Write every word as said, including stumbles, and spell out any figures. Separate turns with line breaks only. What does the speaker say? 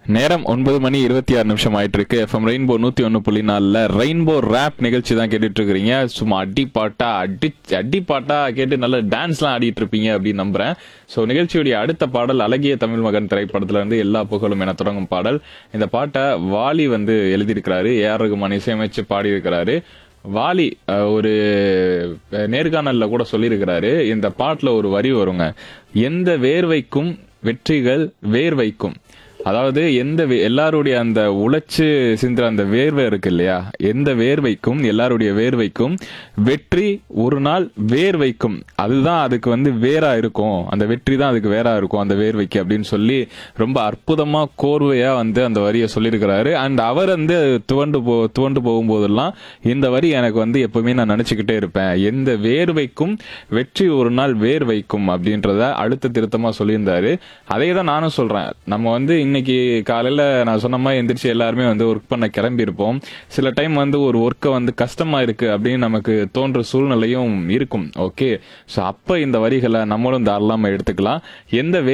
நேரம் ஒன்பது மணி இருபத்தி ஆறு நிமிஷம் ஆயிட்டு இருக்கு. எஃப்எம் ரெயின்போ நூத்தி ஒன்னு புள்ளி நாலுல ரெயின்போ ரேப் நிகழ்ச்சி தான் கேட்டுட்டு இருக்கிறீங்க. சும்மா அடி பாட்டா அடி அடி பாட்டா கேட்டு நல்ல டான்ஸ்லாம் ஆடிட்டு இருப்பீங்க அப்படின்னு நம்புறேன். ஸோ நிகழ்ச்சியுடைய அடுத்த பாடல் அழகிய தமிழ் மகன் திரைப்படத்துல இருந்து எல்லா புகழும் என தொடங்கும் பாடல். இந்த பாட்டை வாலி வந்து எழுதியிருக்கிறாரு, ஏ ஆர் ரகுமான் இசையமைச்சு பாடியிருக்கிறாரு. வாலி அஹ், ஒரு அஹ், நேர்காணல்ல கூட சொல்லியிருக்கிறாரு, இந்த பாட்டுல ஒரு வரி வருங்க, எந்த வேர்வைக்கும் வெற்றிகள் வேர்வைக்கும். அதாவது எந்த வே- எல்லாருடைய அந்த உழைச்சு சிந்துற அந்த வேர்வை இருக்கு இல்லையா, எந்த வேர்வைக்கும் எல்லாருடைய வேர்வைக்கும் வெற்றி ஒரு நாள் வேர்வைக்கும், அதுதான் அதுக்கு வந்து வேறா இருக்கும், அந்த வெற்றி தான் அதுக்கு வேறா இருக்கும் அந்த வேர்வைக்கு அப்படின்னு சொல்லி ரொம்ப அற்புதமா கோர்வையா வந்து அந்த வரியை சொல்லியிருக்கிறாரு. அண்ட் அவர் வந்து துவண்டு போ துவண்டு போகும்போதெல்லாம் இந்த வரி எனக்கு வந்து எப்பவுமே நான் நினைச்சுக்கிட்டே இருப்பேன், எந்த வேர்வைக்கும் வெற்றி ஒரு நாள் வேர் வைக்கும் அப்படின்றத அழுத்த திருத்தமா சொல்லியிருந்தாரு. அதே தான் நானும் சொல்றேன். நம்ம வந்து இன்னைக்கு காலையில நான் சொன்ன மாதிரி எந்திரிச்சு எல்லாருமே வந்து ஒர்க் பண்ண கிளம்பி இருப்போம். சில டைம் வந்து ஒரு ஒர்க்கை வந்து கஷ்டமா இருக்கு அப்படின்னு நமக்கு தோன்ற சூழ்நிலையும் இருக்கும். ஓகே, ஸோ அப்ப இந்த வரிகளை நம்மளும் தாராளமா எடுத்துக்கலாம். எந்த